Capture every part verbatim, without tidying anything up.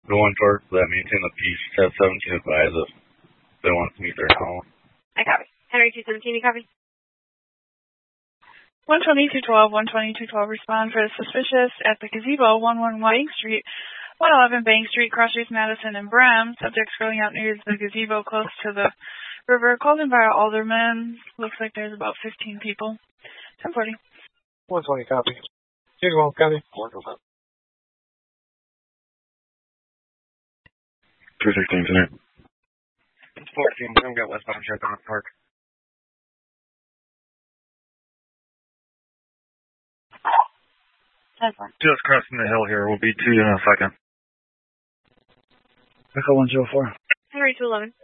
The one torque that maintain the peace at seventeen advise if they want to meet their call. I copy. Henry two seventeen, you copy? one twenty, two twelve, one twenty, two twelve, respond for the suspicious at the gazebo, one one one Bank Street, one eleven Bank Street, cross streets Madison and Bram. Subjects going out near the gazebo close to the river, called in by alderman. Looks like there's about fifteen people. ten forty. one twenty, copy. two twelve, copy. two sixteen, tonight. fourteen, I'm got westbound shutdown at Park. ten four. Just crossing the hill here. We'll be two in a second. Echo one zero four. Henry two eleven.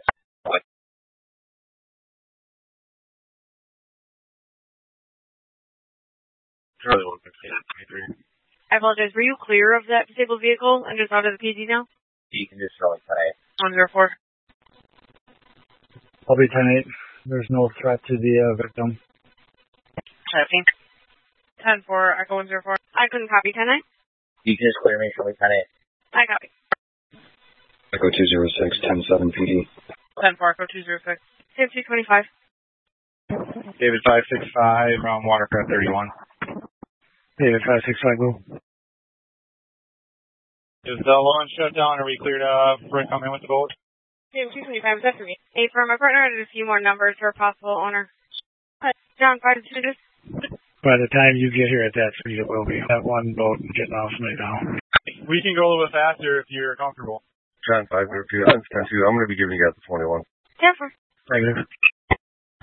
Charlie one sixteen, twenty-three. I apologize. Were you clear of that disabled vehicle and just out of the P D now? You can just throw it today. one zero four. I'll be ten eight. There's no threat to the uh, victim. Checking. ten four, Echo one zero four. I couldn't copy. ten eight? You can just clear me, show me ten eight. I copy. Echo two zero six, ten seven P D. ten four, Echo two zero six. fifty twenty-five. David five six five, around Watercraft thirty-one. David five six five, go. Is the launch shut down? Are we cleared up? Bring come in with the boat? David two twenty-five, is that for me? Eight for my partner, added a few more numbers for a possible owner. John five two six. By the time you get here at that speed, it will be. That one boat getting off right now. We can go a little bit faster if you're comfortable. John five zero two, I'm ten two. I'm going to be giving you guys the twenty-one. ten four. Negative.